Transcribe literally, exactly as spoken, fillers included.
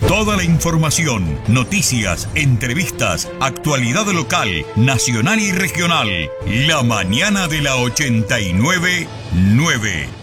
Toda la información, noticias, entrevistas, actualidad local, nacional y regional. La mañana de la ochenta y nueve nueve.